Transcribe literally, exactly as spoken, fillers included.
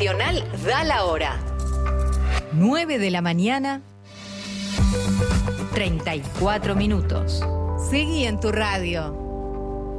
Nacional da la hora. nueve de la mañana, treinta y cuatro minutos. Seguí en tu radio.